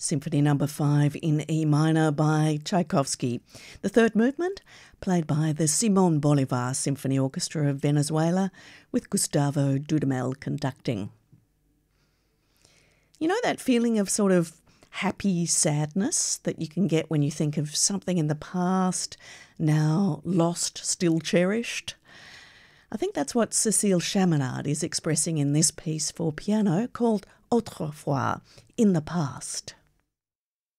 Symphony No. 5 in E minor by Tchaikovsky. The third movement, played by the Simón Bolívar Symphony Orchestra of Venezuela, with Gustavo Dudamel conducting. You know that feeling of sort of happy sadness that you can get when you think of something in the past, now lost, still cherished? I think that's what Cécile Chaminade is expressing in this piece for piano called Autrefois, In the Past.